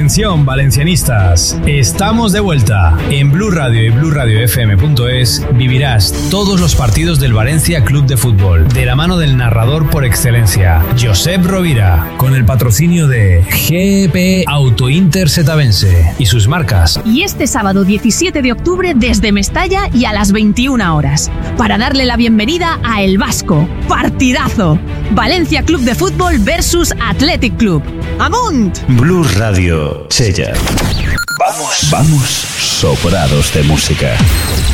Atención valencianistas, estamos de vuelta. En Blu Radio y BluRadioFM.es vivirás todos los partidos del Valencia Club de Fútbol de la mano del narrador por excelencia, Josep Rovira, con el patrocinio de GP Auto Inter Setavense y sus marcas. Y este sábado 17 de octubre desde Mestalla y a las 21 horas, para darle la bienvenida a El Vasco. ¡Partidazo! Valencia Club de Fútbol versus Athletic Club. ¡Amunt! Blu Radio Sella. Vamos sobrados de música.